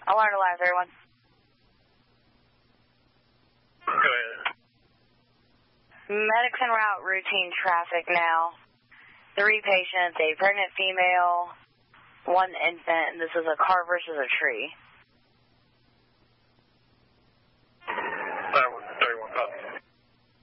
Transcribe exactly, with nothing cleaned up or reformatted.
Alarm to line thirty-one. Go ahead. Medics en route, routine traffic now. Three patients, a pregnant female, one infant, and this is a car versus a tree.